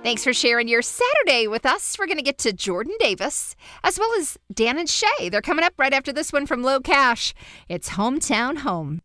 Thanks for sharing your Saturday with us. We're going to get to Jordan Davis, as well as Dan and Shay. They're coming up right after this one from Low Cash. It's Hometown Home.